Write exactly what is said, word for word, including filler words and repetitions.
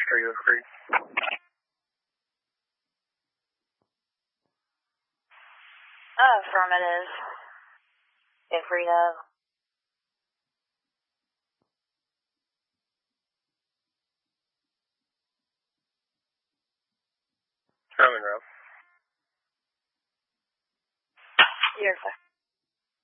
Are you free? Affirmative. Ifrito. Charlie Row. You're fine.